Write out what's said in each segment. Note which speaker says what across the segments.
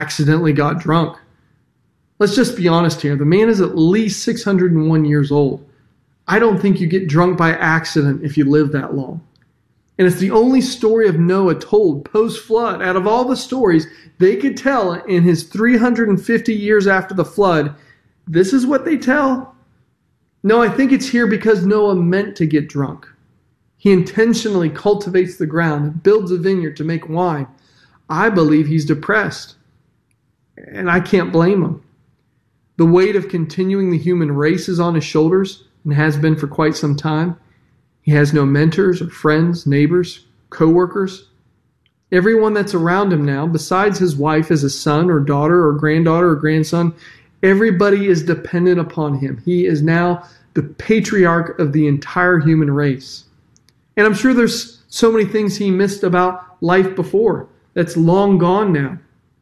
Speaker 1: accidentally got drunk. Let's just be honest here. The man is at least 601 years old. I don't think you get drunk by accident if you live that long. And it's the only story of Noah told post-flood. Out of all the stories they could tell in his 350 years after the flood, this is what they tell? No, I think it's here because Noah meant to get drunk. He intentionally cultivates the ground and builds a vineyard to make wine. I believe he's depressed. And I can't blame him. The weight of continuing the human race is on his shoulders and has been for quite some time. He has no mentors or friends, neighbors, co-workers. Everyone that's around him now, besides his wife as a son or daughter or granddaughter or grandson, everybody is dependent upon him. He is now the patriarch of the entire human race. And I'm sure there's so many things he missed about life before that's long gone now.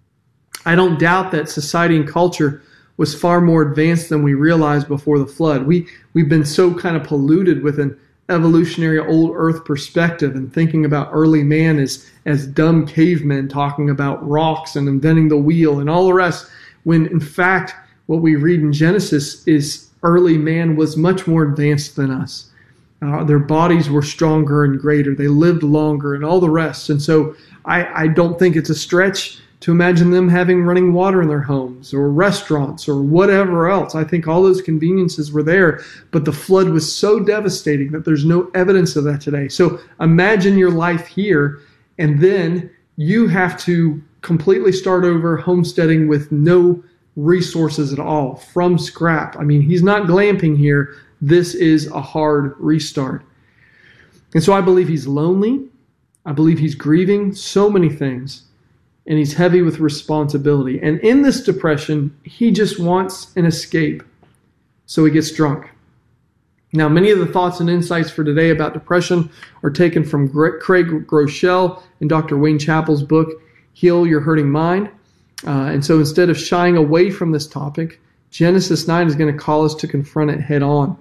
Speaker 1: I don't doubt that society and culture was far more advanced than we realized before the flood. We've been so kind of polluted with an evolutionary old earth perspective and thinking about early man as dumb cavemen talking about rocks and inventing the wheel and all the rest, when in fact what we read in Genesis is early man was much more advanced than us. Their bodies were stronger and greater. They lived longer and all the rest. And so I don't think it's a stretch to imagine them having running water in their homes or restaurants or whatever else. I think all those conveniences were there, but the flood was so devastating that there's no evidence of that today. So imagine your life here, and then you have to completely start over homesteading with no resources at all, from scrap. I mean, he's not glamping here. This is a hard restart. And so I believe he's lonely. I believe he's grieving so many things. And he's heavy with responsibility. And in this depression, he just wants an escape. So he gets drunk. Now, many of the thoughts and insights for today about depression are taken from Craig Groeschel and Dr. Wayne Chappell's book, Heal Your Hurting Mind. And so instead of shying away from this topic, Genesis 9 is going to call us to confront it head on.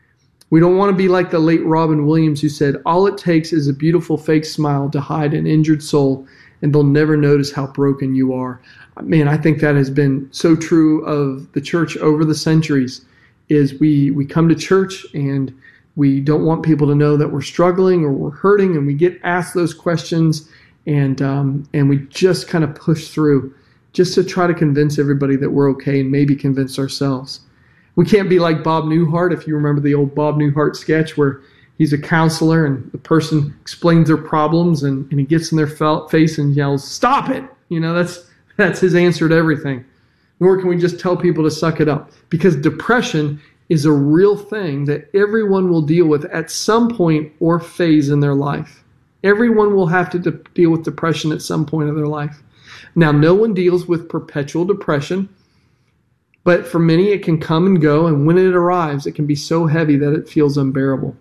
Speaker 1: We don't want to be like the late Robin Williams, who said, all it takes is a beautiful fake smile to hide an injured soul, and they'll never notice how broken you are. Man, I think that has been so true of the church over the centuries, is we come to church and we don't want people to know that we're struggling or we're hurting, and we get asked those questions, and we just kind of push through just to try to convince everybody that we're okay and maybe convince ourselves. We can't be like Bob Newhart, if you remember the old Bob Newhart sketch where he's a counselor and the person explains their problems and he gets in their face and yells, "Stop it!" You know, that's his answer to everything. Nor can we just tell people to suck it up, because depression is a real thing that everyone will deal with at some point or phase in their life. Everyone will have to deal with depression at some point of their life. Now, no one deals with perpetual depression, but for many it can come and go, and when it arrives, it can be so heavy that it feels unbearable.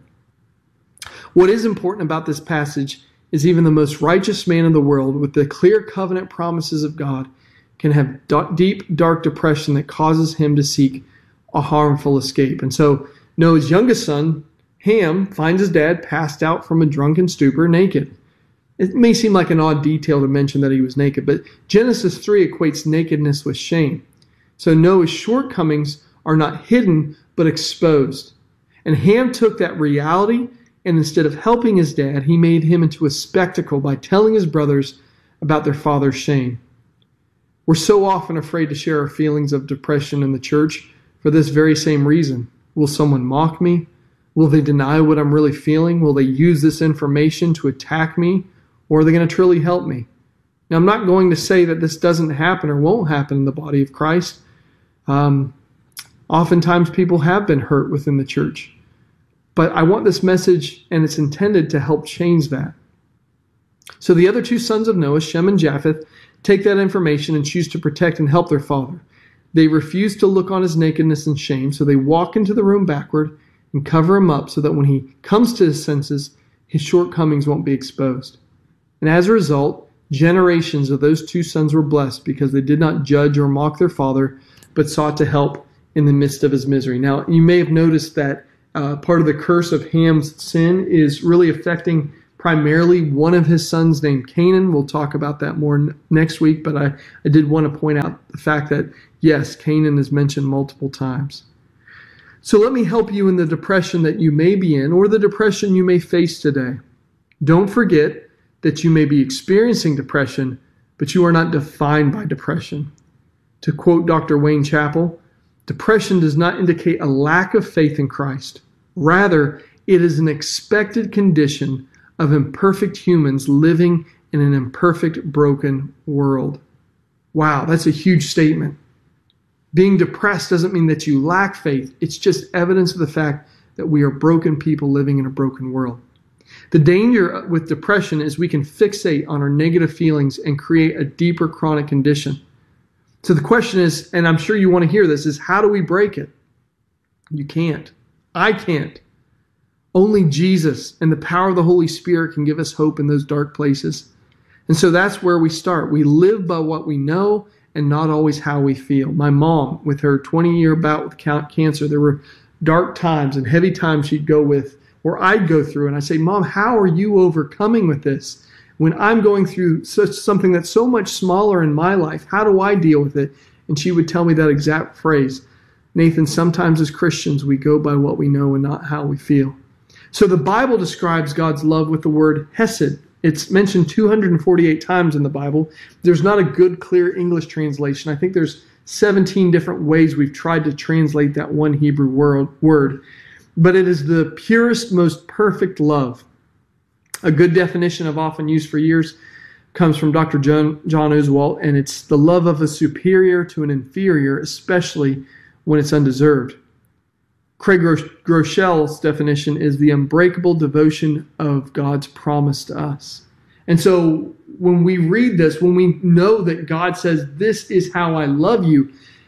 Speaker 1: What is important about this passage is even the most righteous man in the world, with the clear covenant promises of God, can have deep, dark depression that causes him to seek a harmful escape. And so Noah's youngest son, Ham, finds his dad passed out from a drunken stupor, naked. It may seem like an odd detail to mention that he was naked, but Genesis 3 equates nakedness with shame. So Noah's shortcomings are not hidden, but exposed. And Ham took that reality, and instead of helping his dad, he made him into a spectacle by telling his brothers about their father's shame. We're so often afraid to share our feelings of depression in the church for this very same reason. Will someone mock me? Will they deny what I'm really feeling? Will they use this information to attack me? Or are they going to truly help me? Now, I'm not going to say that this doesn't happen or won't happen in the body of Christ. Oftentimes people have been hurt within the church. But I want this message, and it's intended to help change that. So the other two sons of Noah, Shem and Japheth, take that information and choose to protect and help their father. They refuse to look on his nakedness and shame, so they walk into the room backward and cover him up so that when he comes to his senses, his shortcomings won't be exposed. And as a result, generations of those two sons were blessed because they did not judge or mock their father, but sought to help in the midst of his misery. Now, you may have noticed that part of the curse of Ham's sin is really affecting primarily one of his sons named Canaan. We'll talk about that more next week, but I did want to point out the fact that, yes, Canaan is mentioned multiple times. So let me help you in the depression that you may be in or the depression you may face today. Don't forget that you may be experiencing depression, but you are not defined by depression. To quote Dr. Wayne Chappell, depression does not indicate a lack of faith in Christ. Rather, it is an expected condition of imperfect humans living in an imperfect, broken world. Wow, that's a huge statement. Being depressed doesn't mean that you lack faith. It's just evidence of the fact that we are broken people living in a broken world. The danger with depression is we can fixate on our negative feelings and create a deeper chronic condition. So the question is, and I'm sure you want to hear this, is how do we break it? You can't. I can't. Only Jesus and the power of the Holy Spirit can give us hope in those dark places. And so that's where we start. We live by what we know and not always how we feel. My mom, with her 20-year bout with cancer, there were dark times and heavy times she'd go with, or I'd go through, and I'd say, Mom, how are you overcoming with this? When I'm going through something that's so much smaller in my life, how do I deal with it? And she would tell me that exact phrase, Nathan, sometimes as Christians, we go by what we know and not how we feel. So the Bible describes God's love with the word hesed. It's mentioned 248 times in the Bible. There's not a good, clear English translation. I think there's 17 different ways we've tried to translate that one Hebrew word. But it is the purest, most perfect love. A good definition I've often used for years comes from Dr. John Oswalt, and it's the love of a superior to an inferior, especially when it's undeserved. Craig Groeschel's definition is the unbreakable devotion of God's promise to us. And so when we read this, when we know that God says, this is how I love you,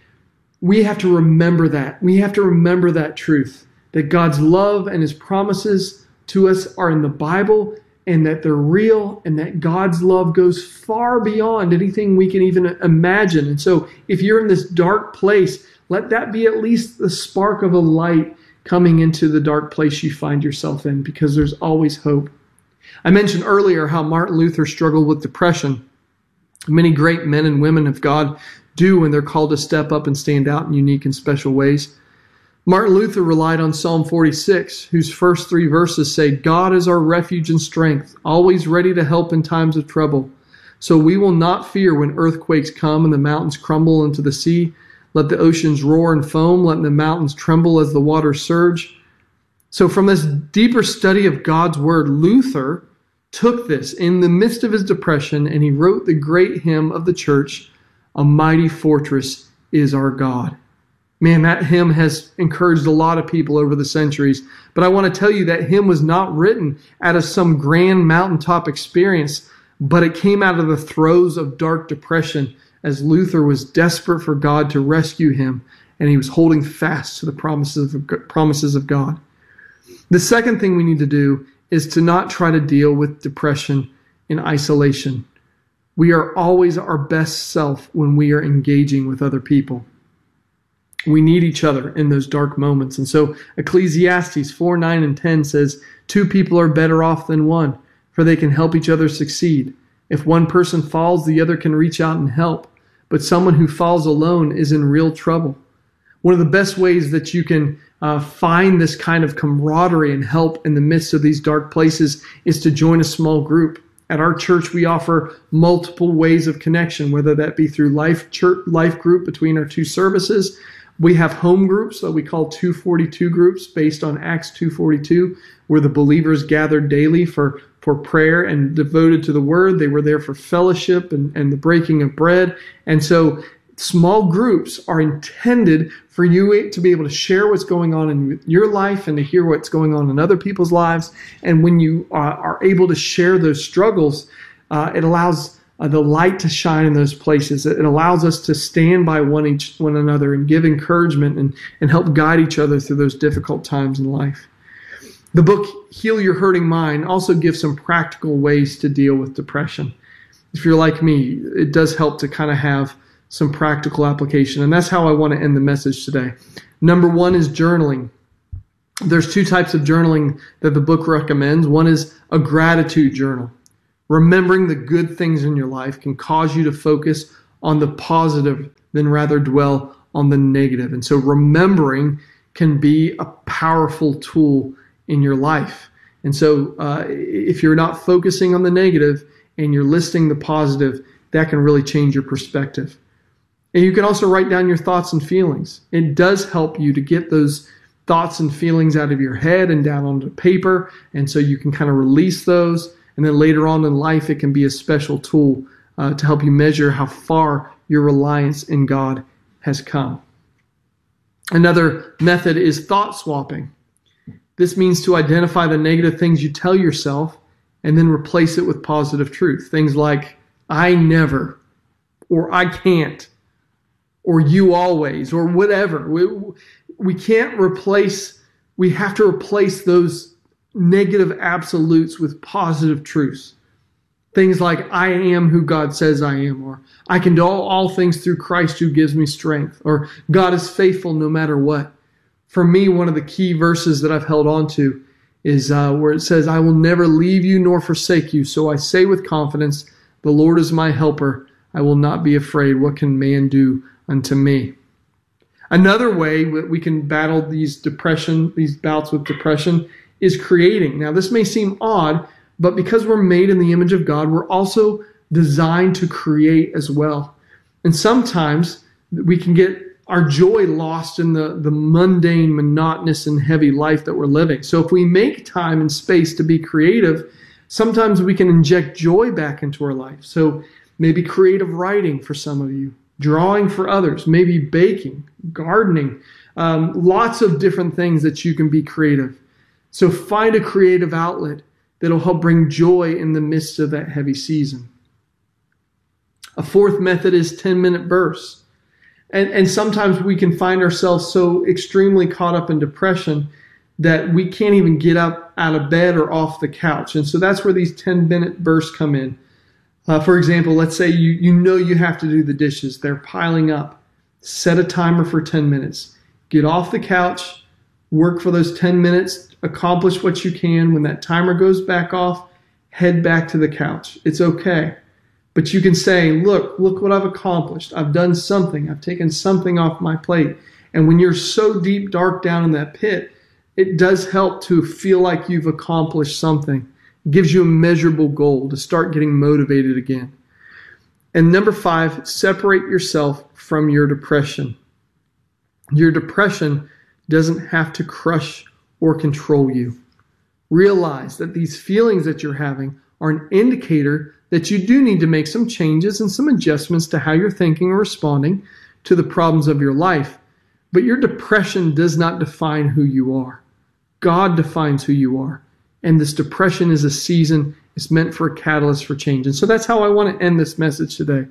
Speaker 1: we have to remember that. We have to remember that truth, that God's love and his promises to us are in the Bible and that they're real and that God's love goes far beyond anything we can even imagine. And so if you're in this dark place, let that be at least the spark of a light coming into the dark place you find yourself in, because there's always hope. I mentioned earlier how Martin Luther struggled with depression. Many great men and women of God do when they're called to step up and stand out in unique and special ways. Martin Luther relied on Psalm 46, whose first 3 verses say, God is our refuge and strength, always ready to help in times of trouble. So we will not fear when earthquakes come and the mountains crumble into the sea. Let the oceans roar and foam. Let the mountains tremble as the waters surge. So from this deeper study of God's word, Luther took this in the midst of his depression and he wrote the great hymn of the church, A Mighty Fortress is Our God. Man, that hymn has encouraged a lot of people over the centuries. But I want to tell you that hymn was not written out of some grand mountaintop experience, but it came out of the throes of dark depression as Luther was desperate for God to rescue him, and he was holding fast to the promises of God. The second thing we need to do is to not try to deal with depression in isolation. We are always our best self when we are engaging with other people. We need each other in those dark moments. And so Ecclesiastes 4, 9, and 10 says, 2 people are better off than one, for they can help each other succeed. If one person falls, the other can reach out and help. But someone who falls alone is in real trouble. One of the best ways that you can find this kind of camaraderie and help in the midst of these dark places is to join a small group. At our church, we offer multiple ways of connection, whether that be through life group between our 2 services. We have home groups that we call 242 groups based on Acts 2:42, where the believers gathered daily for prayer and devoted to the word. They were there for fellowship and the breaking of bread. And so small groups are intended for you to be able to share what's going on in your life and to hear what's going on in other people's lives. And when you are able to share those struggles, it allows the light to shine in those places. It allows us to stand by one another and give encouragement and help guide each other through those difficult times in life. The book, Heal Your Hurting Mind, also gives some practical ways to deal with depression. If you're like me, it does help to kind of have some practical application. And that's how I want to end the message today. Number 1 is journaling. There's two types of journaling that the book recommends. One is a gratitude journal. Remembering the good things in your life can cause you to focus on the positive than rather dwell on the negative. And so remembering can be a powerful tool in your life. And so if you're not focusing on the negative and you're listing the positive, that can really change your perspective. And you can also write down your thoughts and feelings. It does help you to get those thoughts and feelings out of your head and down onto paper. And so you can kind of release those. And then later on in life, it can be a special tool to help you measure how far your reliance in God has come. Another method is thought swapping. This means to identify the negative things you tell yourself and then replace it with positive truth. Things like, I never, or I can't, or you always, or whatever. We can't replace, we have to replace those negative absolutes with positive truths. Things like, I am who God says I am, or I can do all things through Christ who gives me strength, or God is faithful no matter what. For me, one of the key verses that I've held on to is where it says, I will never leave you nor forsake you. So I say with confidence, the Lord is my helper. I will not be afraid. What can man do unto me? Another way we can battle these bouts with depression is creating. Now, this may seem odd, but because we're made in the image of God, we're also designed to create as well. And sometimes we can get our joy lost in the mundane, monotonous, and heavy life that we're living. So if we make time and space to be creative, sometimes we can inject joy back into our life. So maybe creative writing for some of you, drawing for others, maybe baking, gardening, lots of different things that you can be creative. So find a creative outlet that'll help bring joy in the midst of that heavy season. A fourth method is 10-minute bursts. And sometimes we can find ourselves so extremely caught up in depression that we can't even get up out of bed or off the couch. And so that's where these 10-minute bursts come in. For example, let's say you know you have to do the dishes. They're piling up. Set a timer for 10 minutes. Get off the couch, work for those 10 minutes, accomplish what you can. When that timer goes back off, head back to the couch. It's okay. But you can say, look what I've accomplished. I've done something. I've taken something off my plate. And when you're so deep, dark down in that pit, it does help to feel like you've accomplished something. It gives you a measurable goal to start getting motivated again. And number 5, separate yourself from your depression. Your depression doesn't have to crush or control you. Realize that these feelings that you're having are an indicator that you do need to make some changes and some adjustments to how you're thinking or responding to the problems of your life. But your depression does not define who you are. God defines who you are. And this depression is a season. It's meant for a catalyst for change. And so that's how I want to end this message today.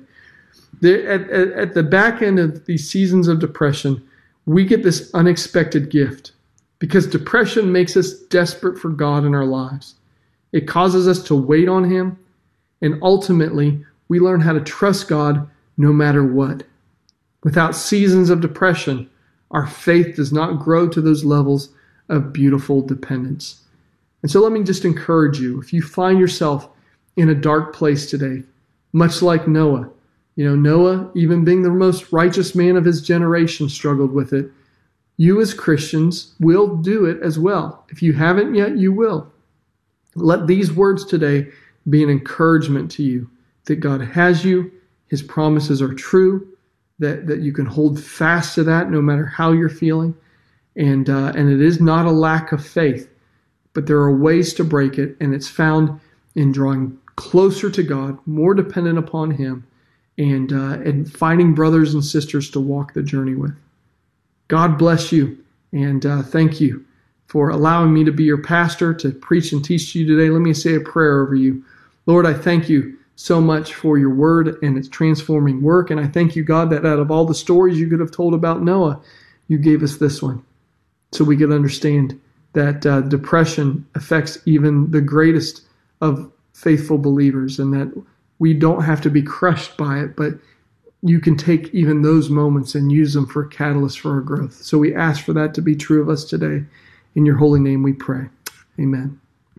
Speaker 1: At the back end of these seasons of depression, we get this unexpected gift because depression makes us desperate for God in our lives. It causes us to wait on Him. And ultimately, we learn how to trust God no matter what. Without seasons of depression, our faith does not grow to those levels of beautiful dependence. And so let me just encourage you, if you find yourself in a dark place today, much like Noah, Noah, even being the most righteous man of his generation, struggled with it. You as Christians will do it as well. If you haven't yet, you will. Let these words today be an encouragement to you that God has you, His promises are true, that you can hold fast to that no matter how you're feeling. And it is not a lack of faith, but there are ways to break it, and it's found in drawing closer to God, more dependent upon Him, and finding brothers and sisters to walk the journey with. God bless you, and thank you for allowing me to be your pastor, to preach and teach to you today. Let me say a prayer over you. Lord, I thank you so much for your word and its transforming work. And I thank you, God, that out of all the stories you could have told about Noah, you gave us this one so we could understand that depression affects even the greatest of faithful believers and that we don't have to be crushed by it, but you can take even those moments and use them for a catalyst for our growth. So we ask for that to be true of us today. In your holy name we pray. Amen.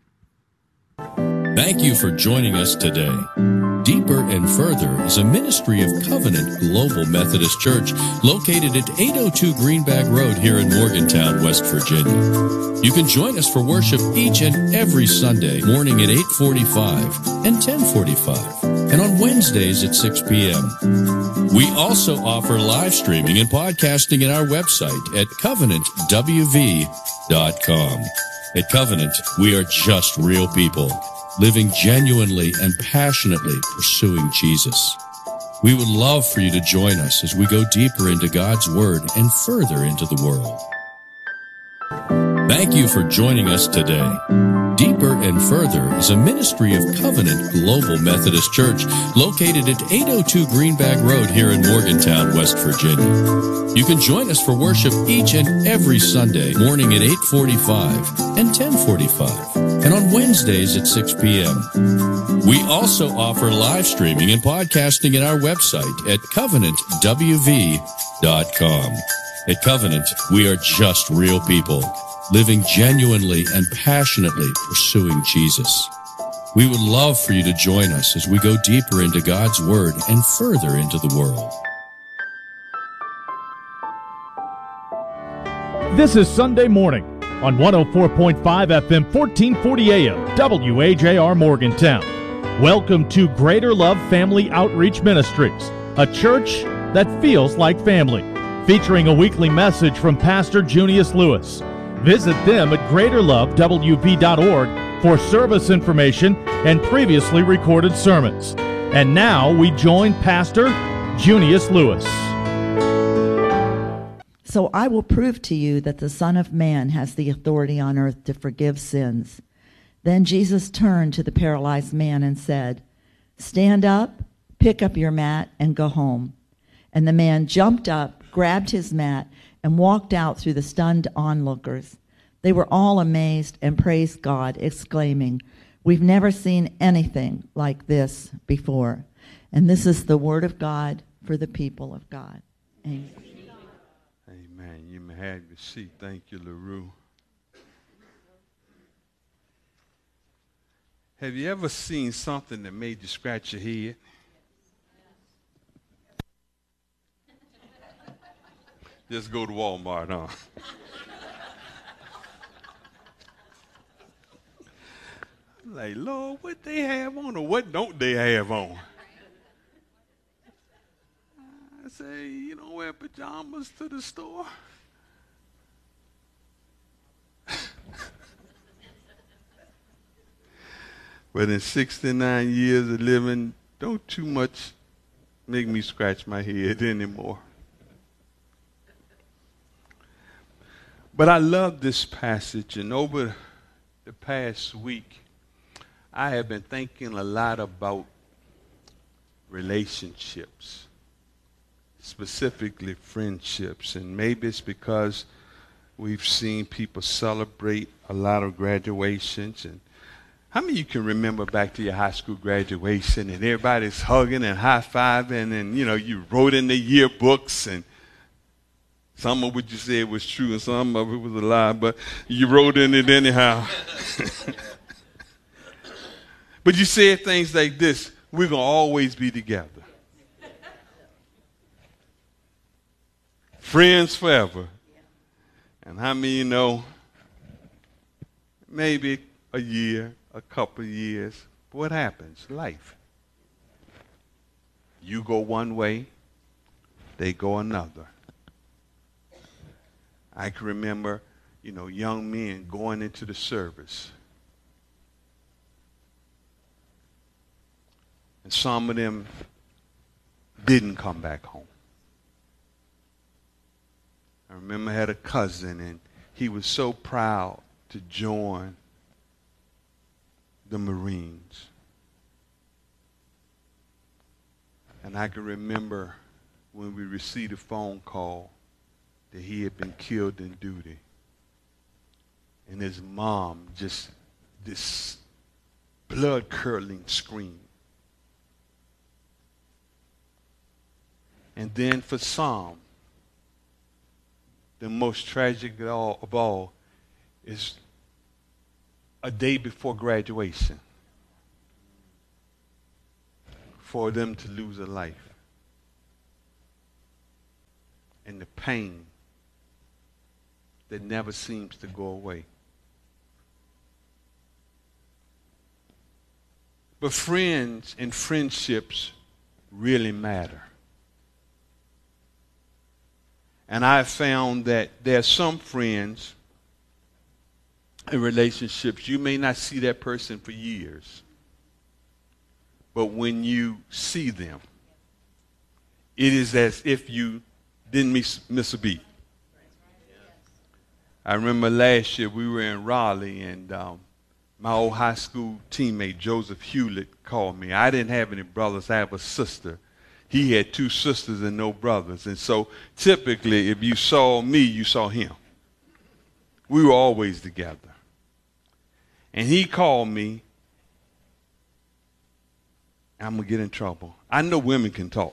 Speaker 2: Thank you for joining us today. Deeper and Further is a ministry of Covenant Global Methodist Church located at 802 Greenback Road here in Morgantown, West Virginia. You can join us for worship each and every Sunday morning at 8:45 and 10:45, and on Wednesdays at 6 p.m. We also offer live streaming and podcasting at our website at covenantwv.com. At Covenant, we are just real people, living genuinely and passionately pursuing Jesus. We would love for you to join us as we go deeper into God's Word and further into the world. Thank you for joining us today. Deeper and Further is a ministry of Covenant Global Methodist Church located at 802 Greenback Road here in Morgantown, West Virginia. You can join us for worship each and every Sunday morning at 8:45 and 10:45, and on Wednesdays at 6 p.m. We also offer live streaming and podcasting at our website at covenantwv.com. At Covenant, we are just real people, living genuinely and passionately pursuing Jesus. We would love for you to join us as we go deeper into God's Word and further into the world.
Speaker 3: This is Sunday morning on 104.5 FM 1440 AM WAJR Morgantown. Welcome to Greater Love Family Outreach Ministries, a church that feels like family, featuring a weekly message from Pastor Junius Lewis. Visit them at greaterlovewv.org for service information and previously recorded sermons. And now we join Pastor Junius Lewis.
Speaker 4: So I will prove to you that the Son of Man has the authority on earth to forgive sins. Then Jesus turned to the paralyzed man and said, "Stand up, pick up your mat, and go home." And the man jumped up, grabbed his mat, and walked out through the stunned onlookers. They were all amazed and praised God, exclaiming, "We've never seen anything like this before." And this is the word of God for the people of God. Amen.
Speaker 5: Amen. You may have your seat. Thank you, LaRue. Have you ever seen something that made you scratch your head? Just go to Walmart, huh? Like, Lord, what they have on or what don't they have on? I say, you don't wear pajamas to the store? But in 69 years of living, don't too much make me scratch my head anymore. But I love this passage, and over the past week, I have been thinking a lot about relationships, specifically friendships, and maybe it's because we've seen people celebrate a lot of graduations. And how many of you can remember back to your high school graduation and everybody's hugging and high-fiving and, you wrote in the yearbooks, and some of what you said was true and some of it was a lie, but you wrote in it anyhow. But you said things like this: we're going to always be together. Friends forever. And how many know, maybe a year, a couple of years, but what happens? Life. You go one way, they go another. I can remember, young men going into the service. And some of them didn't come back home. I remember I had a cousin, and he was so proud to join the Marines. And I can remember when we received a phone call that he had been killed in duty. And his mom, just this blood-curdling scream. And then for some, the most tragic of all is a day before graduation for them to lose a life. And the pain that never seems to go away. But friends and friendships really matter. And I've found that there are some friends in relationships, you may not see that person for years. But when you see them, it is as if you didn't miss a beat. I remember last year we were in Raleigh, and my old high school teammate, Joseph Hewlett, called me. I didn't have any brothers. I have a sister. He had 2 sisters and no brothers. And so typically, if you saw me, you saw him. We were always together. And he called me. I'm going to get in trouble. I know women can talk.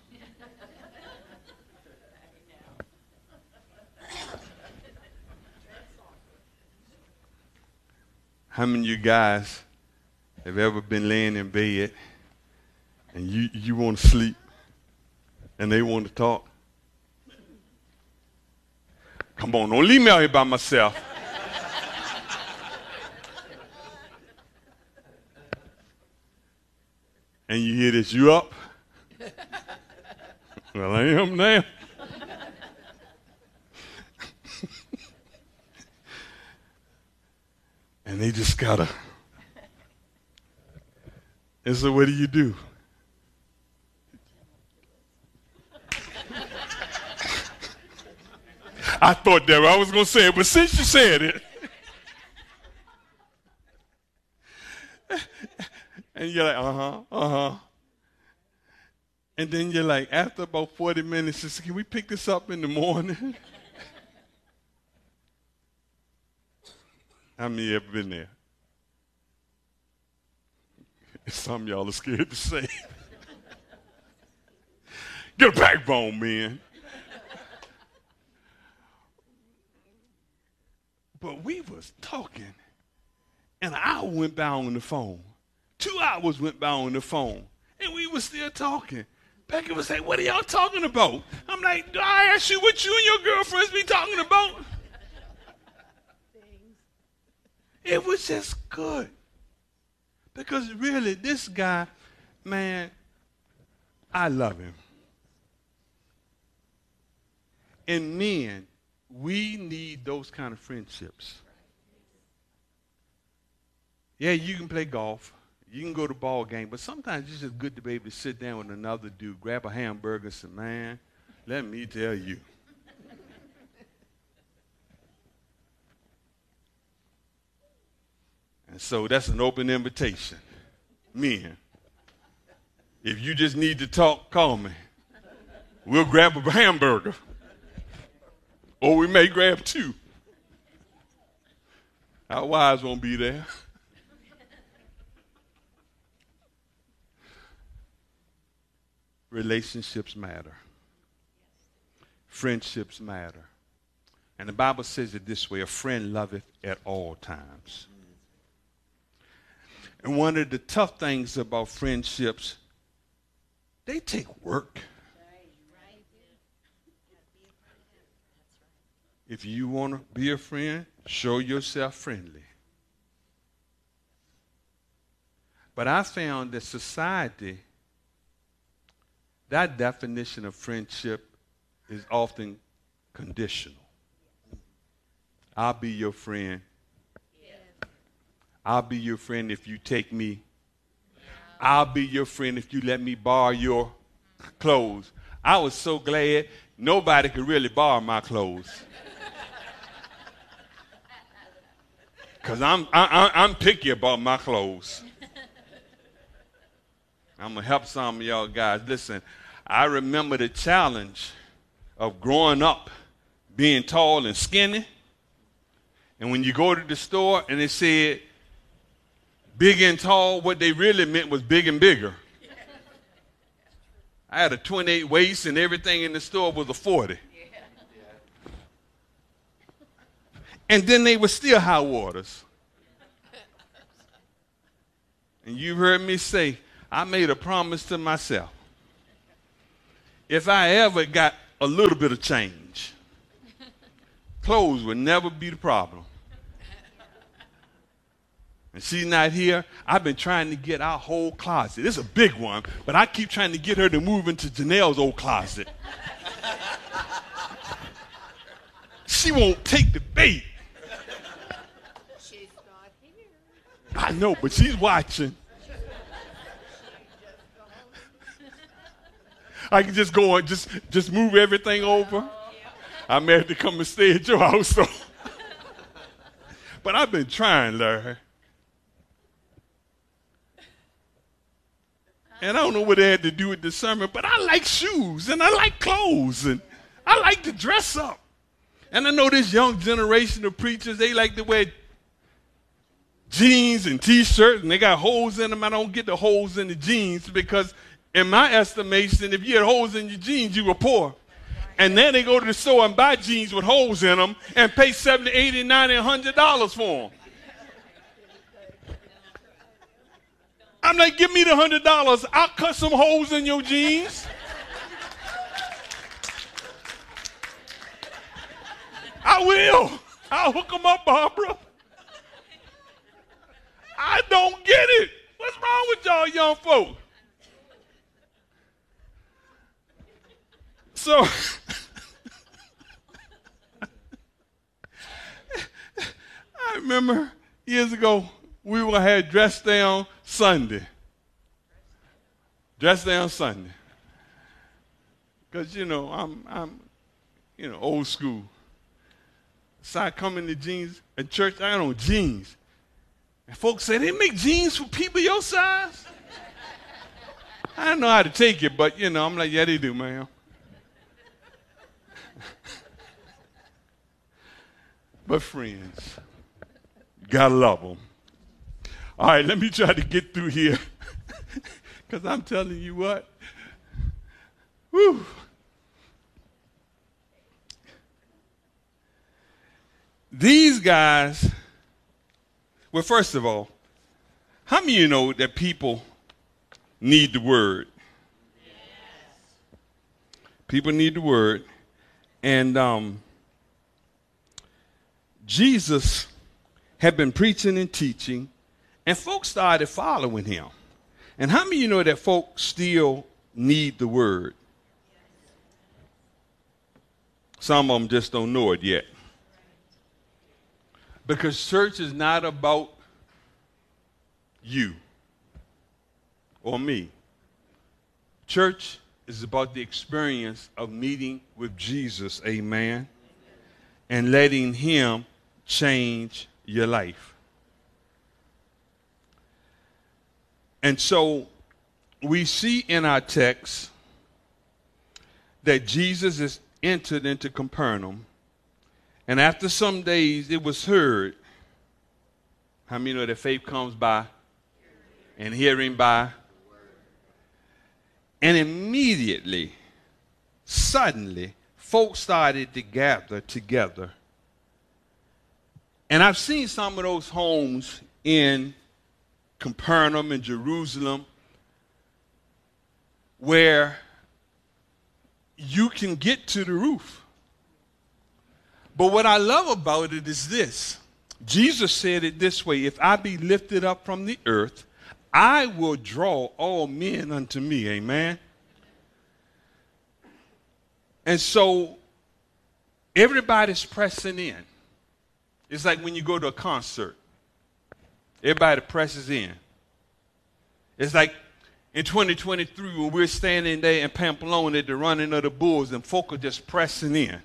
Speaker 5: How many of you guys have ever been laying in bed and you want to sleep and they want to talk? Come on, don't leave me out here by myself. And you hear this, you up? Well, I am now. And they just gotta. And so what do? I thought that I was going to say it, but since you said it. And you're like, And then you're like, after about 40 minutes, you say, can we pick this up in the morning? How many ever been there? Some of y'all are scared to say. Get a backbone, man. But we was talking, and an hour went by on the phone. 2 hours went by on the phone, and we were still talking. Becky was like, what are y'all talking about? I'm like, do I ask you what you and your girlfriends be talking about? It was just good. Because really, this guy, man, I love him. And men, we need those kind of friendships. Yeah, you can play golf. You can go to ball game. But sometimes it's just good to be able to sit down with another dude, grab a hamburger and say, man, let me tell you. And so that's an open invitation. Men, if you just need to talk, call me. We'll grab a hamburger. Or we may grab 2. Our wives won't be there. Relationships matter. Friendships matter. And the Bible says it this way, a friend loveth at all times. And one of the tough things about friendships, they take work. If you want to be a friend, show yourself friendly. But I found that society, that definition of friendship is often conditional. I'll be your friend. I'll be your friend if you take me. I'll be your friend if you let me borrow your clothes. I was so glad nobody could really borrow my clothes. Because I'm picky about my clothes. I'm going to help some of y'all guys. Listen, I remember the challenge of growing up being tall and skinny. And when you go to the store and they said big and tall, what they really meant was big and bigger. I had a 28 waist and everything in the store was a 40. And then they were still high waters. And you heard me say, I made a promise to myself. If I ever got a little bit of change, clothes would never be the problem. And she's not here. I've been trying to get our whole closet. It's a big one, but I keep trying to get her to move into Janelle's old closet. She won't take the bait.
Speaker 6: She's not here.
Speaker 5: I know, but she's watching. I can just go and just move everything over. I may have to come and stay at your house, though. But I've been trying, Larry. And I don't know what they had to do with the sermon, but I like shoes, and I like clothes, and I like to dress up. And I know this young generation of preachers, they like to wear jeans and T-shirts, and they got holes in them. I don't get the holes in the jeans because, in my estimation, if you had holes in your jeans, you were poor. And then they go to the store and buy jeans with holes in them and pay $70, $80, $90, $100 for them. I'm like, give me the $100. I'll cut some holes in your jeans. I will. I'll hook them up, Barbara. I don't get it. What's wrong with y'all young folk? So, I remember years ago, we would have dress down Sunday. Dress down Sunday. Because, I'm old school. So I come in the jeans at church, I had on jeans. And folks say, they make jeans for people your size? I don't know how to take it, but, I'm like, yeah, they do, ma'am. But friends, gotta love them. All right, let me try to get through here. Because I'm telling you what. Whew. These guys, well, first of all, how many of you know that people need the word? Yes. People need the word. And Jesus had been preaching and teaching, and folks started following him. And how many of you know that folks still need the word? Some of them just don't know it yet. Because church is not about you or me. Church is about the experience of meeting with Jesus, amen, and letting him change your life. And so we see in our text that Jesus is entered into Capernaum, and after some days it was heard. How many know that faith comes by and hearing by? And immediately, suddenly, folks started to gather together. And I've seen some of those homes in Capernaum and Jerusalem where you can get to the roof. But what I love about it is this. Jesus said it this way: if I be lifted up from the earth, I will draw all men unto me. Amen. And so everybody's pressing in. It's like when you go to a concert. Everybody presses in. It's like in 2023 when we're standing there in Pamplona at the running of the bulls and folk are just pressing in.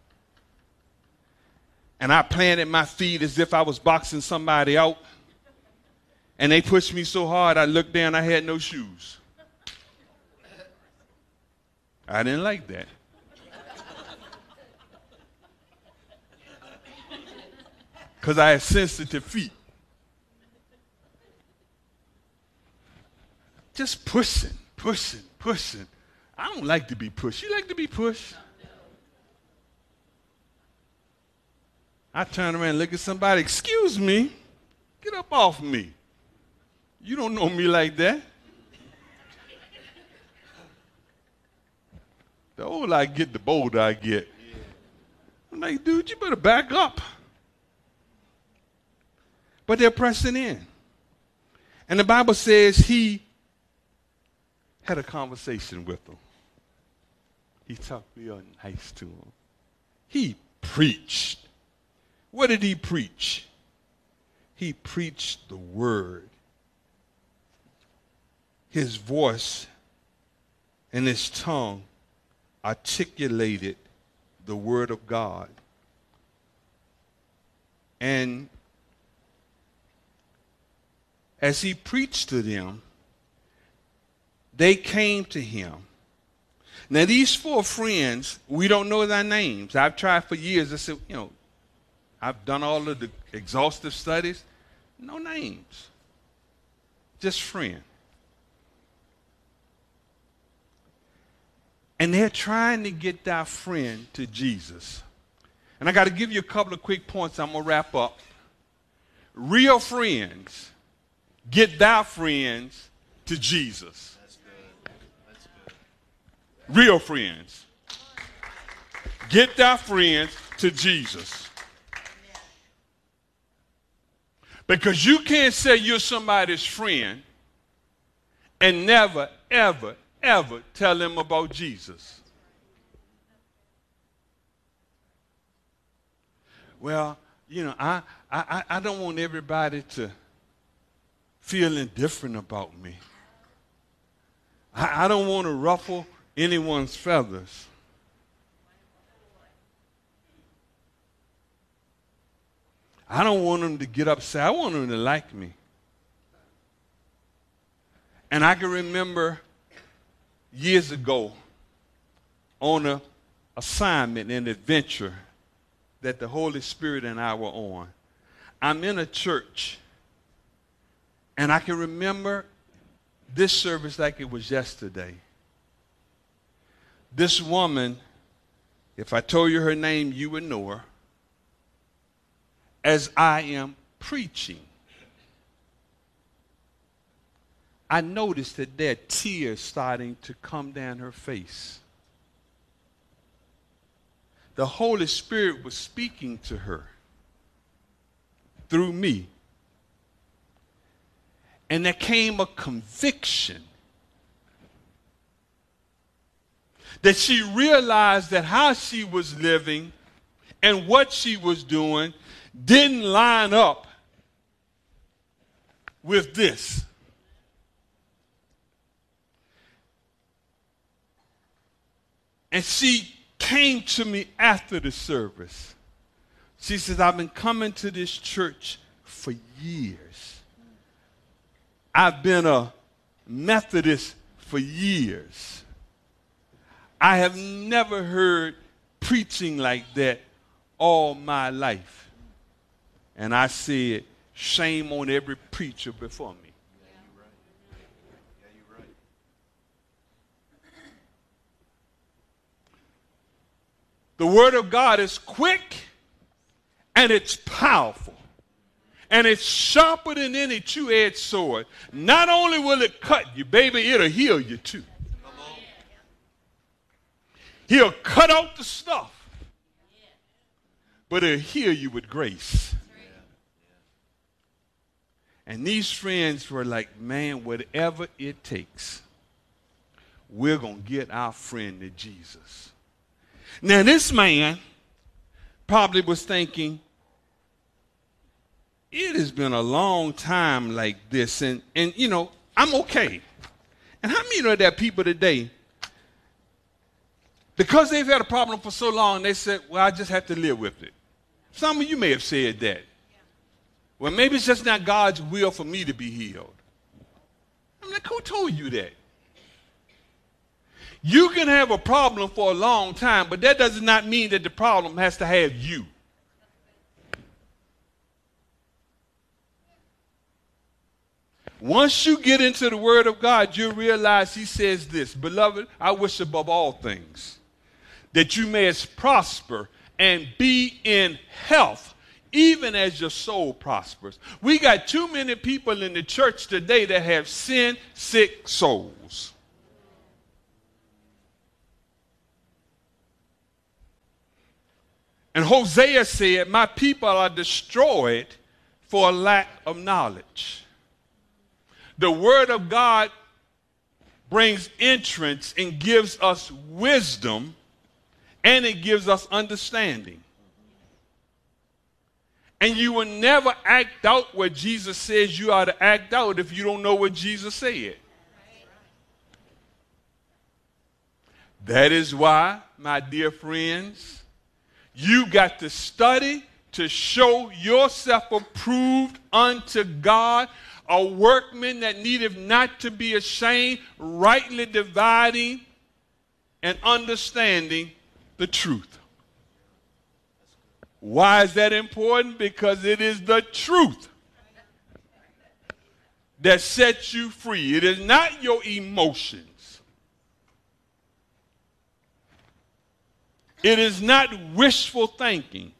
Speaker 5: And I planted my feet as if I was boxing somebody out. And they pushed me so hard, I looked down, I had no shoes. I didn't like that. Because I had sensitive feet. Just pushing. I don't like to be pushed. You like to be pushed? I turn around and look at somebody, excuse me, get up off me. You don't know me like that. The older I get, the bolder I get. I'm like, dude, you better back up. But they're pressing in. And the Bible says he had a conversation with them. He talked real nice to them. He preached. What did he preach? He preached the word. His voice and his tongue articulated the word of God. And as he preached to them, they came to him. Now, these 4 friends, we don't know their names. I've tried for years. I said, I've done all of the exhaustive studies. No names. Just friend. And they're trying to get that friend to Jesus. And I got to give you a couple of quick points. I'm going to wrap up. Real friends get their friends to Jesus. That's good. That's good. Real friends get their friends to Jesus. Because you can't say you're somebody's friend and never, ever, ever tell them about Jesus. Well, I don't want everybody to feel indifferent about me. I don't want to ruffle anyone's feathers. I don't want them to get upset. I want them to like me. And I can remember years ago on an assignment, an adventure that the Holy Spirit and I were on. I'm in a church, and I can remember this service like it was yesterday. This woman, if I told you her name, you would know her. As I am preaching, I noticed that there are tears starting to come down her face. The Holy Spirit was speaking to her through me. And there came a conviction that she realized that how she was living and what she was doing didn't line up with this. And she came to me after the service. She says, I've been coming to this church for years. I've been a Methodist for years. I have never heard preaching like that all my life. And I said, shame on every preacher before me.
Speaker 6: Yeah, you're right. Yeah, you're right.
Speaker 5: The word of God is quick and it's powerful. And it's sharper than any two-edged sword. Not only will it cut you, baby, it'll heal you too. He'll cut out the stuff, but he'll heal you with grace. And these friends were like, man, whatever it takes, we're going to get our friend to Jesus. Now, this man probably was thinking, it has been a long time like this, and I'm okay. And how many know there are people today, because they've had a problem for so long, they said, well, I just have to live with it. Some of you may have said that. Well, maybe it's just not God's will for me to be healed. I'm like, who told you that? You can have a problem for a long time, but that does not mean that the problem has to have you. Once you get into the Word of God, you'll realize he says this, beloved, I wish above all things that you may prosper and be in health, even as your soul prospers. We got too many people in the church today that have sin-sick souls. And Hosea said, my people are destroyed for a lack of knowledge. The word of God brings entrance and gives us wisdom, and it gives us understanding. And you will never act out what Jesus says you ought to act out if you don't know what Jesus said. That is why, my dear friends, you got to study to show yourself approved unto God, a workman that needeth not to be ashamed, rightly dividing and understanding the truth. Why is that important? Because it is the truth that sets you free. It is not your emotions. It is not wishful thinking.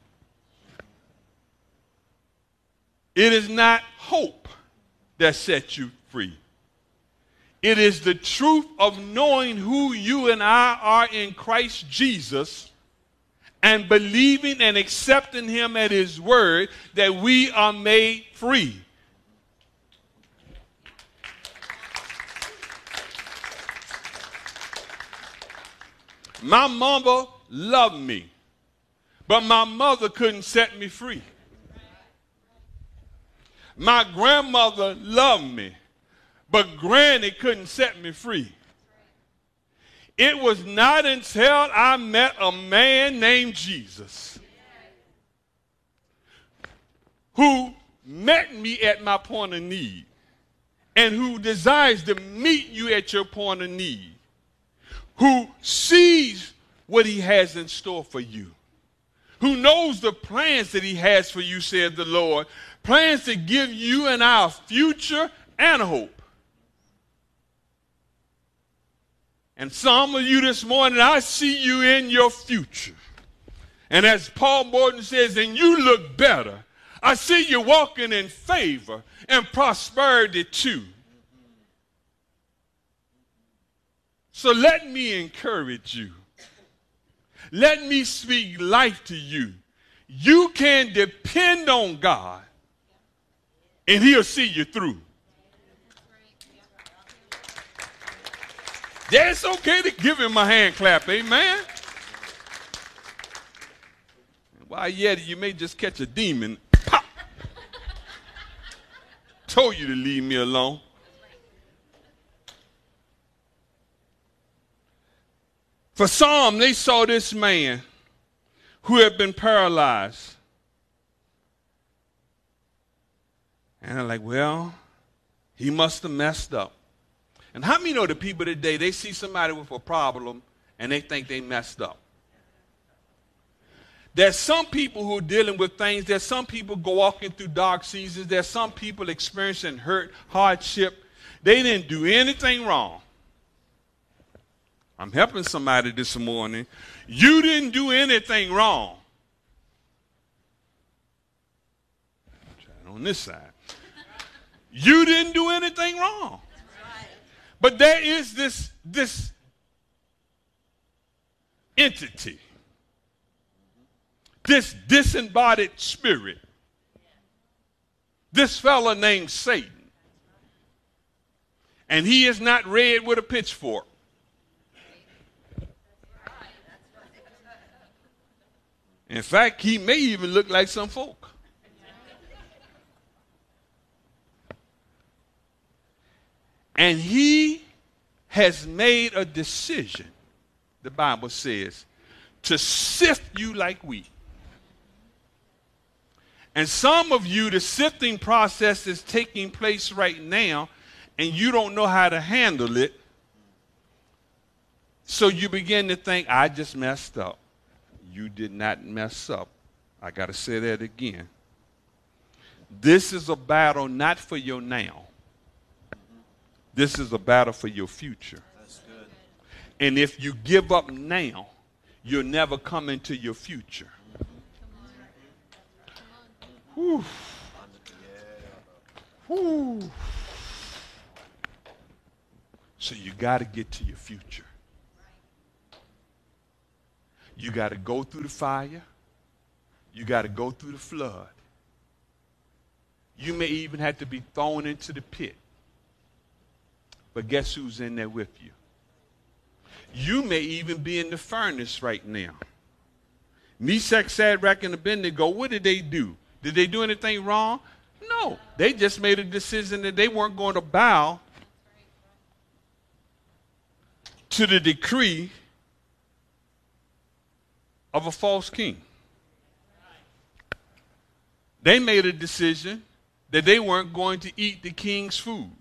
Speaker 5: It is not hope that sets you free. It is the truth of knowing who you and I are in Christ Jesus and believing and accepting him at his word that we are made free. My mama loved me, but my mother couldn't set me free. My grandmother loved me, but Granny couldn't set me free. It was not until I met a man named Jesus who met me at my point of need and who desires to meet you at your point of need, who sees what he has in store for you, who knows the plans that he has for you, said the Lord, plans to give you and I a future and a hope. And some of you this morning, I see you in your future. And as Paul Morton says, and you look better. I see you walking in favor and prosperity too. So let me encourage you. Let me speak life to you. You can depend on God, and he'll see you through. Yeah, it's okay to give him a hand clap, amen? While you're at it, you may just catch a demon. Pop! Told you to leave me alone. For some, they saw this man who had been paralyzed. And they're like, well, he must have messed up. And how many know the people today, they see somebody with a problem and they think they messed up? There's some people who are dealing with things. There's some people walking through dark seasons. There's some people experiencing hurt, hardship. They didn't do anything wrong. I'm helping somebody this morning. You didn't do anything wrong. Try it on this side. You didn't do anything wrong. But there is this entity, this disembodied spirit, this fella named Satan. And he is not red with a pitchfork. In fact, he may even look like some folk. And he has made a decision, the Bible says, to sift you like wheat. And some of you, the sifting process is taking place right now, and you don't know how to handle it. So you begin to think, I just messed up. You did not mess up. I got to say that again. This is a battle not for your now. This is a battle for your future.
Speaker 6: That's good.
Speaker 5: And if you give up now, you'll never come into your future. Whew. Whew. So you got to get to your future. You got to go through the fire. You got to go through the flood. You may even have to be thrown into the pit. But guess who's in there with you? You may even be in the furnace right now. Meshach, Shadrach, and Abednego, what did they do? Did they do anything wrong? No. They just made a decision that they weren't going to bow to the decree of a false king. They made a decision that they weren't going to eat the king's food.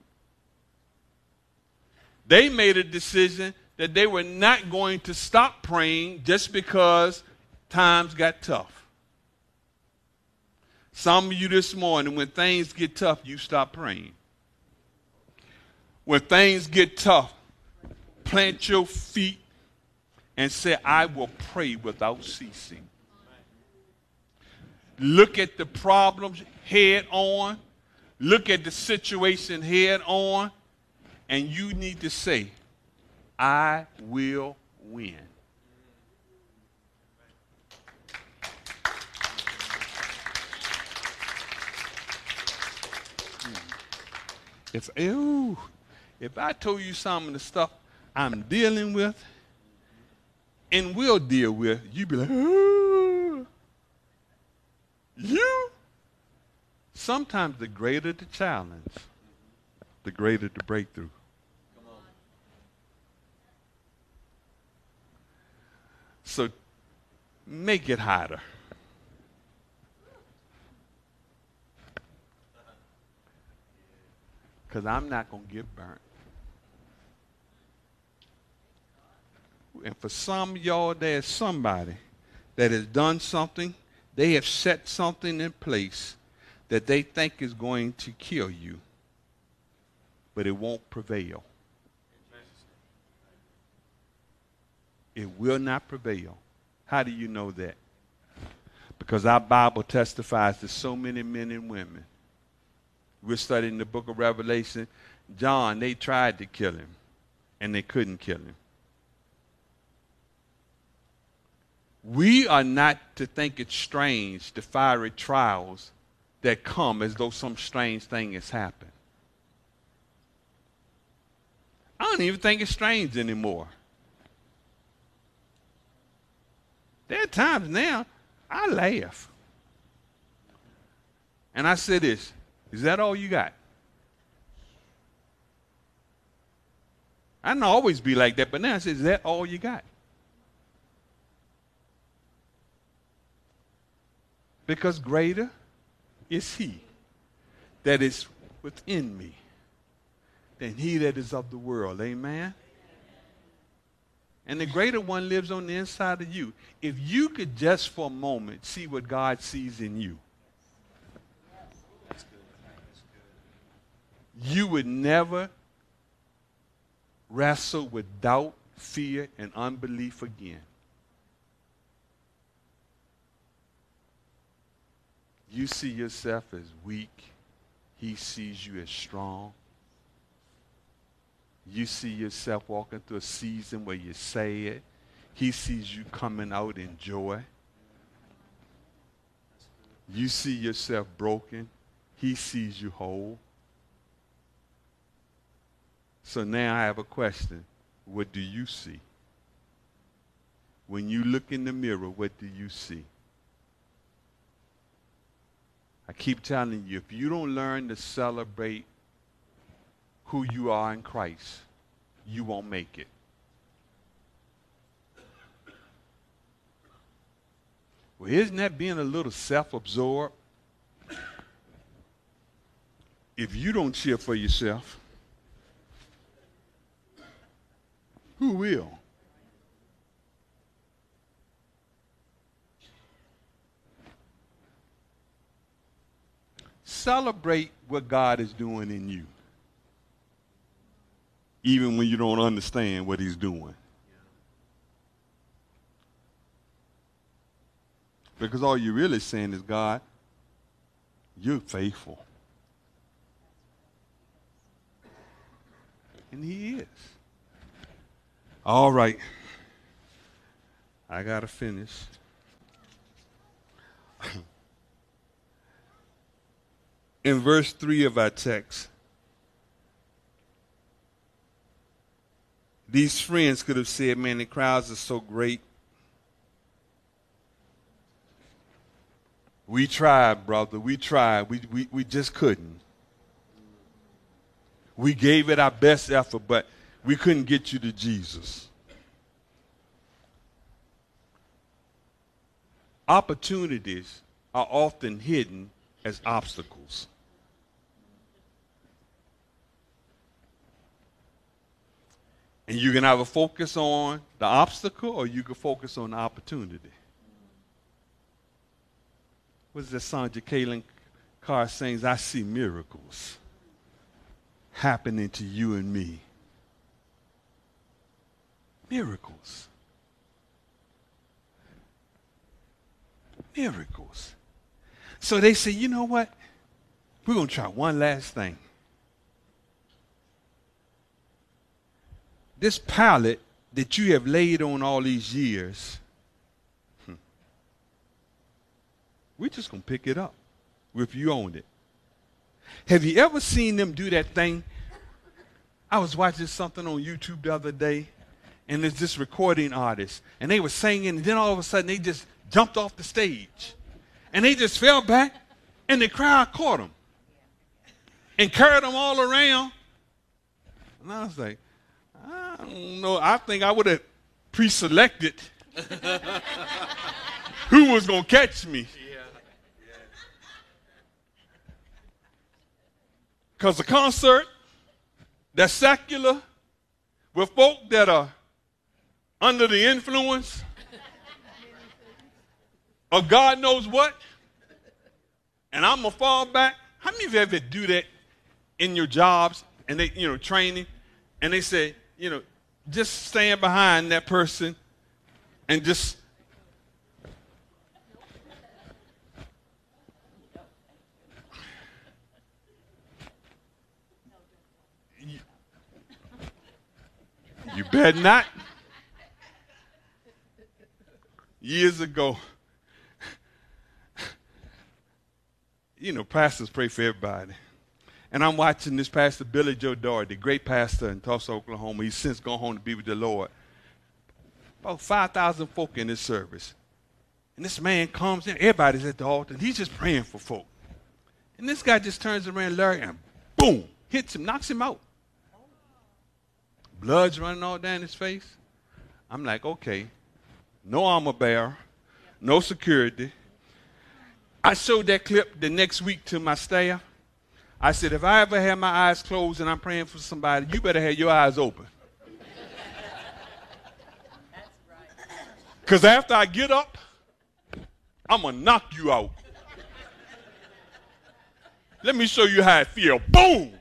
Speaker 5: They made a decision that they were not going to stop praying just because times got tough. Some of you this morning, when things get tough, you stop praying. When things get tough, plant your feet and say, I will pray without ceasing. Look at the problems head on. Look at the situation head on. And you need to say, I will win. If I told you some of the stuff I'm dealing with and will deal with, you'd be like, oh, you? Sometimes the greater the challenge, the greater the breakthrough. So make it hotter. Because I'm not going to get burnt. And for some of y'all, there's somebody that has done something. They have set something in place that they think is going to kill you. But it won't prevail. It will not prevail. How do you know that? Because our Bible testifies to so many men and women. We're studying the book of Revelation. John, they tried to kill him, and they couldn't kill him. We are not to think it's strange, the fiery trials that come as though some strange thing has happened. I don't even think it's strange anymore. There are times now I laugh. And I say this, is that all you got? I don't always be like that, but now I say, is that all you got? Because greater is he that is within me than he that is of the world. Amen? And the greater one lives on the inside of you. If you could just for a moment see what God sees in you, you would never wrestle with doubt, fear, and unbelief again. You see yourself as weak. He sees you as strong. You see yourself walking through a season where you're sad. He sees you coming out in joy. You see yourself broken. He sees you whole. So now I have a question. What do you see? When you look in the mirror, what do you see? I keep telling you, if you don't learn to celebrate who you are in Christ, you won't make it. Well, isn't that being a little self-absorbed? If you don't cheer for yourself, who will? Celebrate what God is doing in you, even when you don't understand what he's doing. Because all you're really saying is, God, You're faithful. And he is. All right. I got to finish. In verse 3 of our text, these friends could have said, man, the crowds are so great. We tried, brother. We tried. We just couldn't. We gave it our best effort, but we couldn't get you to Jesus. Opportunities are often hidden as obstacles. And you can either focus on the obstacle or you can focus on the opportunity. What's that song Jacqueline Carr sings? I see miracles happening to you and me. Miracles. Miracles. So they say, you know what? We're going to try one last thing. This pallet that you have laid on all these years, we're just going to pick it up if you own it. Have you ever seen them do that thing? I was watching something on YouTube the other day, and there's this recording artist, and they were singing, and then all of a sudden they just jumped off the stage, and they just fell back, and the crowd caught them and carried them all around. And I was like, I don't know. I think I would have pre-selected who was going to catch me. Because the concert that's secular with folk that are under the influence of God knows what, and I'm going to fall back. How many of you ever do that in your jobs and they, training, and they say, just stand behind that person and just you better not. Years ago, pastors pray for everybody. And I'm watching this pastor, Billy Joe Doherty, great pastor in Tulsa, Oklahoma. He's since gone home to be with the Lord. About 5,000 folk in this service. And this man comes in, everybody's at the altar, and he's just praying for folk. And this guy just turns around, Larry, and boom, hits him, knocks him out. Blood's running all down his face. I'm like, okay, no armor bearer, no security. I showed that clip the next week to my staff. I said, if I ever have my eyes closed and I'm praying for somebody, you better have your eyes open. Because after I get up, I'm going to knock you out. Let me show you how I feel. Boom!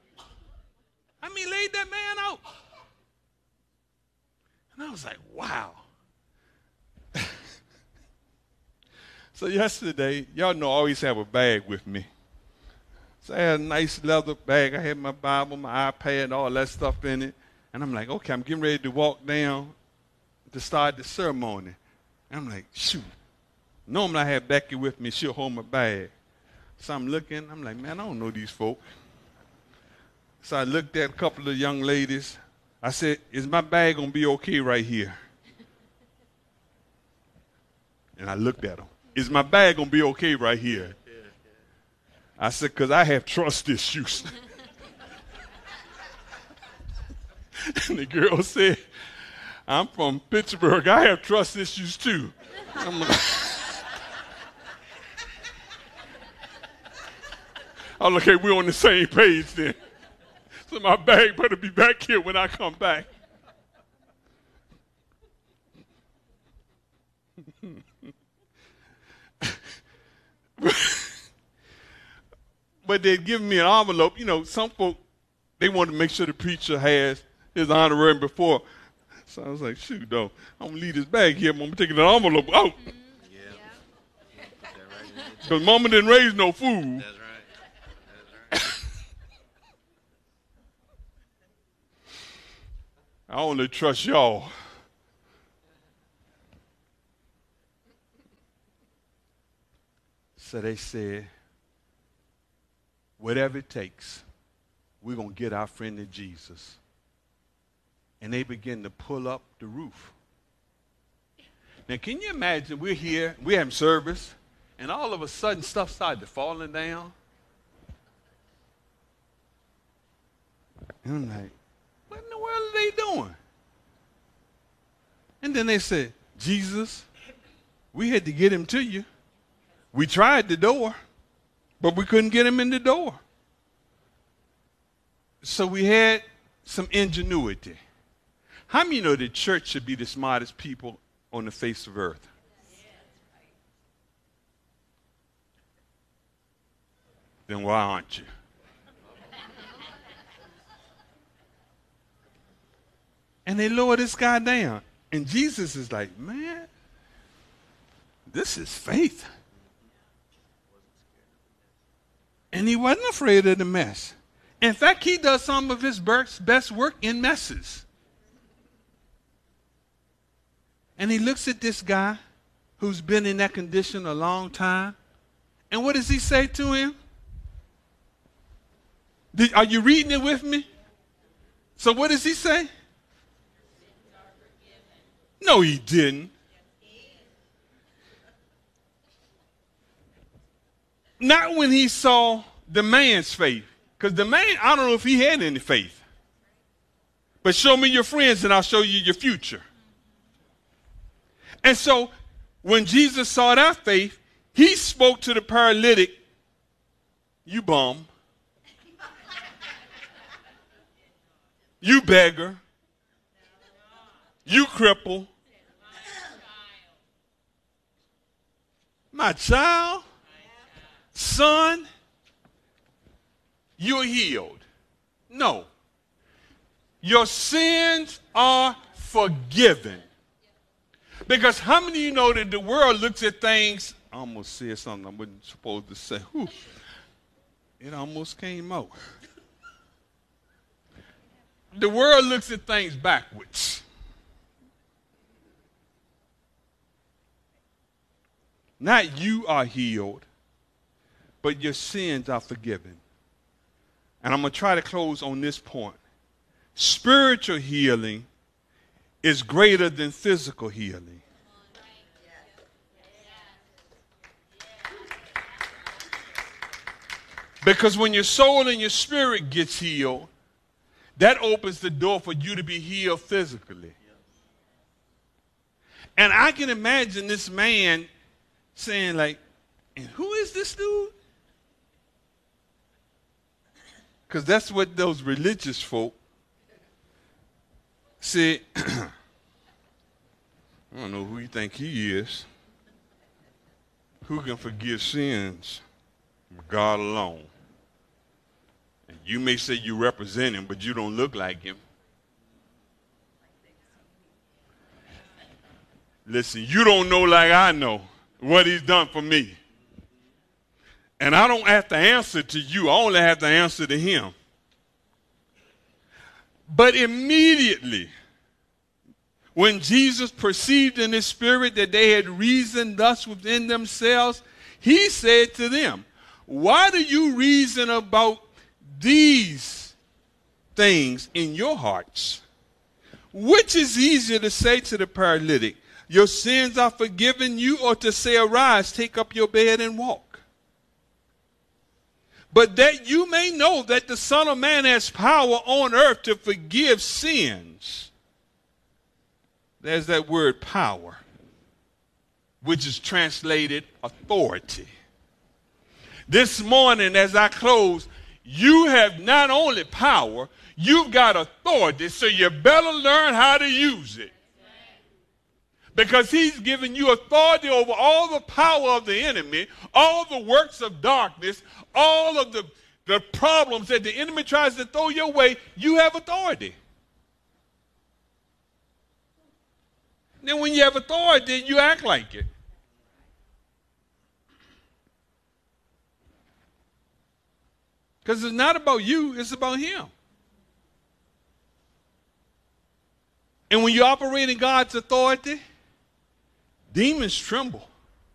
Speaker 5: Laid that man out. And I was like, wow. So yesterday, y'all know I always have a bag with me. So I had a nice leather bag. I had my Bible, my iPad, all that stuff in it. And I'm like, okay, I'm getting ready to walk down to start the ceremony. And I'm like, shoot. Normally I have Becky with me. She'll hold my bag. So I'm looking. I'm like, man, I don't know these folk. So I looked at a couple of young ladies. I said, is my bag going to be okay right here? And I looked at them. Is my bag going to be okay right here? I said, because I have trust issues. And the girl said, I'm from Pittsburgh. I have trust issues too. I'm like, oh, okay, we're on the same page then. So my bag better be back here when I come back. But they'd given me an envelope. Some folk, they want to make sure the preacher has his honorarium before. So I was like, shoot, I'm going to leave this bag here. I'm taking the envelope out. Because mama didn't raise no fool.
Speaker 6: That's right. That's right.
Speaker 5: I only trust y'all. So they said, whatever it takes, we're going to get our friend to Jesus. And they begin to pull up the roof. Now, can you imagine we're here, we're having service, and all of a sudden stuff started falling down? And I'm like, what in the world are they doing? And then they said, Jesus, we had to get him to you. We tried the door, but we couldn't get him in the door. So we had some ingenuity. How many know the church should be the smartest people on the face of earth? Then why aren't you? And they lower this guy down. And Jesus is like, man, this is faith. And he wasn't afraid of the mess. In fact, he does some of his best work in messes. And he looks at this guy who's been in that condition a long time. And what does he say to him? Are you reading it with me? So what does he say? No, he didn't. Not when he saw the man's faith. Because the man, I don't know if he had any faith. But show me your friends and I'll show you your future. And so when Jesus saw that faith, he spoke to the paralytic, you bum, you beggar, you cripple, my child, son, you're healed. No. Your sins are forgiven. Because how many of you know that the world looks at things, I almost said something I wasn't supposed to say. Whew, it almost came out. The world looks at things backwards. Not you are healed, but your sins are forgiven. And I'm going to try to close on this point. Spiritual healing is greater than physical healing. Because when your soul and your spirit gets healed, that opens the door for you to be healed physically. And I can imagine this man saying like, and who is this dude? Because that's what those religious folk said. I don't know who you think he is. Who can forgive sins? God alone. And you may say you represent him, but you don't look like him. Listen, you don't know like I know what he's done for me. And I don't have to answer to you. I only have to answer to him. But immediately, when Jesus perceived in his spirit that they had reasoned thus within themselves, he said to them, why do you reason about these things in your hearts? Which is easier to say to the paralytic, your sins are forgiven you, or to say, arise, take up your bed and walk? But that you may know that the Son of Man has power on earth to forgive sins. There's that word power, which is translated authority. This morning, as I close, you have not only power, you've got authority, so you better learn how to use it. Because he's given you authority over all the power of the enemy, all the works of darkness, all of the problems that the enemy tries to throw your way. You have authority. Then when you have authority, you act like it. Because it's not about you, it's about him. And when you operate in God's authority, demons tremble.